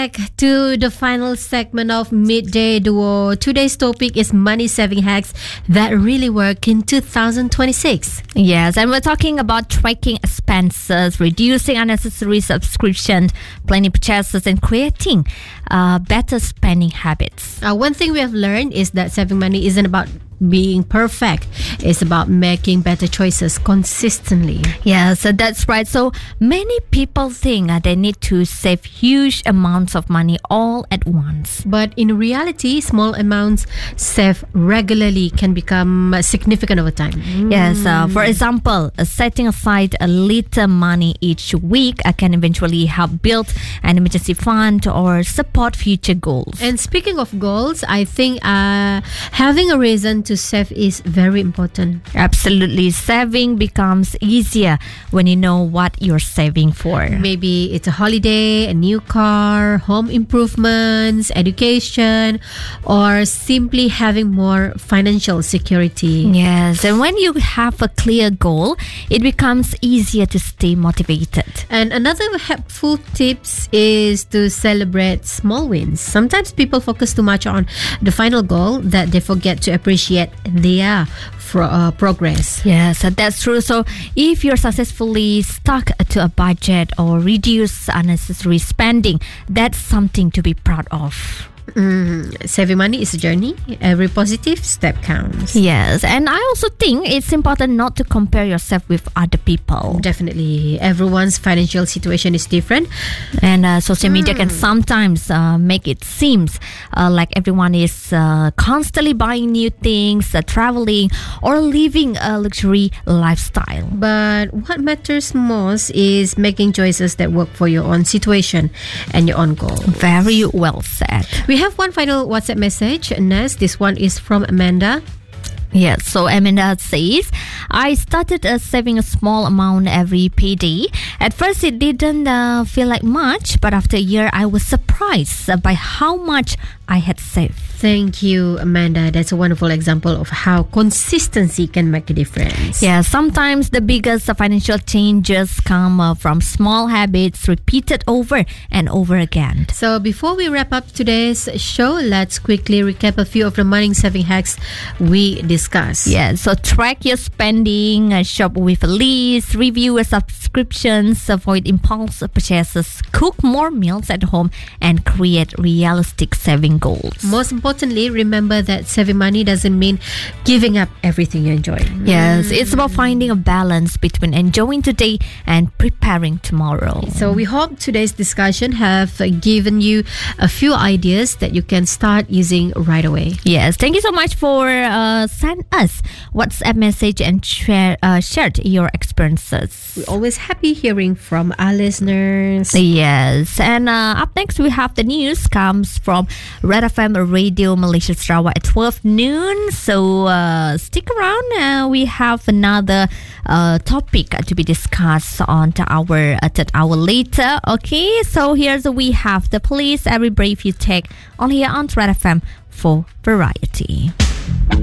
back to the final segment of Midday Duo. Today's topic is money saving hacks that really work in 2026. Yes, and we're talking about tracking expenses, reducing unnecessary subscriptions, planning purchases, and creating better spending habits. One thing we have learned is that saving money isn't about being perfect. It's about making better choices consistently. Yeah, so that's right. So many people think they need to save huge amounts of money all at once. But in reality, small amounts saved regularly can become significant over time. Yes, for example, setting aside a little money each week can eventually help build an emergency fund or support future goals. And speaking of goals, I think having a reason to save is very important. Absolutely. Saving becomes easier when you know what you're saving for. Maybe it's a holiday, a new car, home improvements, education, or simply having more financial security. Yes, and when you have a clear goal, it becomes easier to stay motivated. And another helpful tips is to celebrate small wins. Sometimes people focus too much on the final goal that they forget to appreciate their progress. Yes, that's true. So if you're successfully stuck to a budget or reduce unnecessary spending, that's something to be proud of. Saving money is a journey. Every positive step counts. Yes, and I also think it's important not to compare yourself with other people. Definitely. Everyone's financial situation is different. And social media can sometimes make it seem like everyone is constantly buying new things, traveling, or living a luxury lifestyle. But what matters most is making choices that work for your own situation and your own goal. Very well said. We have one final WhatsApp message. Next, this one is from Amanda. Yes, so Amanda says, I started saving a small amount every payday. At first, it didn't feel like much, but after a year, I was surprised by how much I had saved. Thank you, Amanda. That's a wonderful example of how consistency can make a difference. Yeah, sometimes the biggest financial changes come from small habits repeated over and over again. So before we wrap up today's show, let's quickly recap a few of the money saving hacks we discussed. Yeah, so track your spending, shop with a list, review your subscriptions, avoid impulse purchases, cook more meals at home, and create realistic saving goals. Most importantly, remember that saving money doesn't mean giving up everything you enjoy. Yes, it's about finding a balance between enjoying today and preparing tomorrow. So we hope today's discussion have given you a few ideas that you can start using right away. Yes, thank you so much for sending us WhatsApp message and shared your experiences. We're always happy hearing from our listeners. Yes, and up next we have the news comes from Red FM Radio Malaysia Sarawak at 12 noon. So stick around. We have another topic to be discussed on our third hour later. Okay, so here's we have the police. Every breath you take on here on Red FM for variety.